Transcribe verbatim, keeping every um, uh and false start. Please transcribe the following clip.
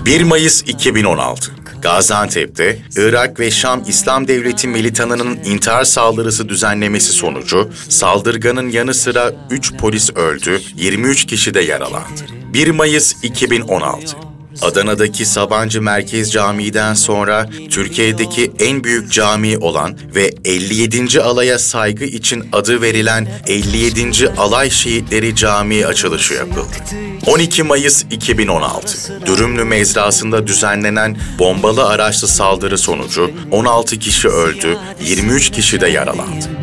bir Mayıs iki bin on altı. Gaziantep'te Irak ve Şam İslam Devleti militanının intihar saldırısı düzenlemesi sonucu saldırganın yanı sıra üç polis öldü, yirmi üç kişi de yaralandı. bir Mayıs iki bin on altı. Adana'daki Sabancı Merkez Camii'den sonra Türkiye'deki en büyük cami olan ve elli yedinci alaya saygı için adı verilen elli yedinci Alay Şehitleri Camii açılışı yapıldı. on iki Mayıs iki bin on altı. Dürümlü mezrasında düzenlenen bombalı araçlı saldırı sonucu on altı kişi öldü, yirmi üç kişi de yaralandı.